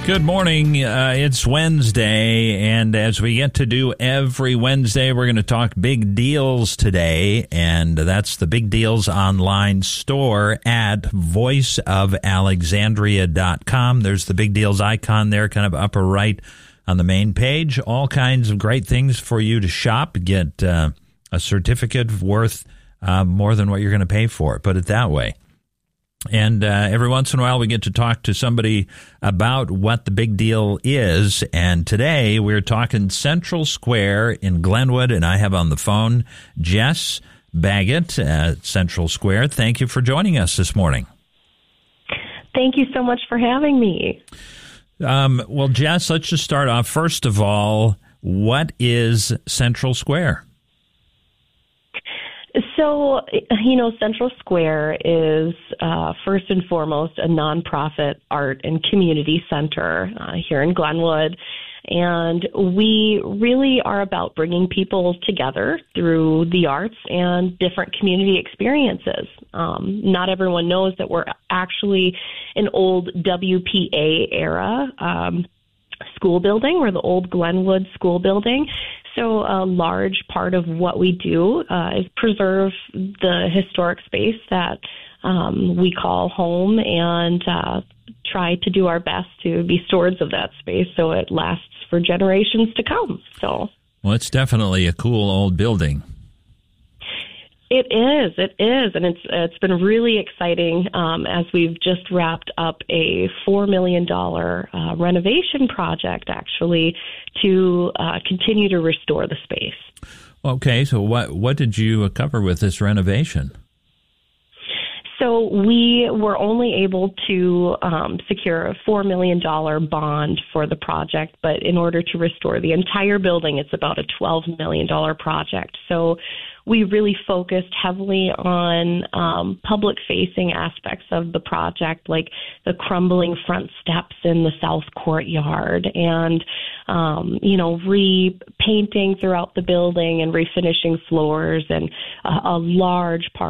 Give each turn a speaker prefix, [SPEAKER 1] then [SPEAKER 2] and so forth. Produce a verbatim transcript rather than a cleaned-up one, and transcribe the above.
[SPEAKER 1] Good morning. Uh, it's Wednesday, and as we get to do every Wednesday, we're going to talk big deals today, and that's the Big Deals Online store at voice of alexandria dot com. There's the Big Deals icon there, kind of upper right on the main page. All kinds of great things for you to shop, get uh, a certificate worth uh, more than what you're going to pay for it, put it that way. And uh, every once in a while, we get to talk to somebody about what the big deal is. And today, we're talking Central Square in Glenwood. And I have on the phone Jess Baggett at Central Square. Thank you for joining us this morning.
[SPEAKER 2] Thank you so much for having me.
[SPEAKER 1] Um, well, Jess, let's just start off. First of all, what is Central Square?
[SPEAKER 2] So, you know, Central Square is uh, first and foremost a nonprofit art and community center uh, here in Glenwood. And we really are about bringing people together through the arts and different community experiences. Um, not everyone knows that we're actually an old W P A era um, school building. We're the old Glenwood school building. So a large part of what we do uh, is preserve the historic space that um, we call home and uh, try to do our best to be stewards of that space so it lasts for generations to come. So,
[SPEAKER 1] well, it's definitely a cool old building.
[SPEAKER 2] It is, it is, and it's it's been really exciting um, as we've just wrapped up a four million dollars uh, renovation project, actually, to uh, continue to restore the space.
[SPEAKER 1] Okay, so what what did you cover with this renovation?
[SPEAKER 2] So we were only able to um, secure a four million dollars bond for the project, but in order to restore the entire building, it's about a twelve million dollars project. So we really focused heavily on um, public-facing aspects of the project, like the crumbling front steps in the south courtyard and, um, you know, repainting throughout the building and refinishing floors, and a, a large part